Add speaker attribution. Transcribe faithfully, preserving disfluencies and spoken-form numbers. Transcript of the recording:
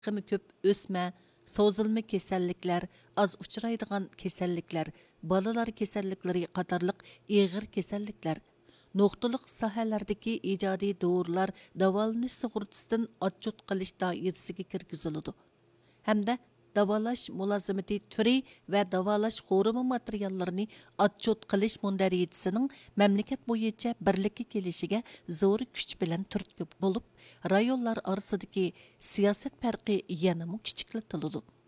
Speaker 1: Qimi ko'p o'sma, sozilma kasalliklar, az uchraydigan kasalliklar, bolalar kasalliklari qatorliq og'ir kasalliklar, nuqtaliq sohalardagi ijodiy dorilar davolanish sug'urtasidan otchot qilish doirasiga kirgiziladi. Hamda davolash mulozimati turi va davolash xorimi materiallarini otchot qilish mundariyatisining mamlakat bo'yicha birlikka kelishiga zo'r kuch bilan turtki bo'lib, rayonlar orasidagi siyosat farqi yanama kichiklatiladi.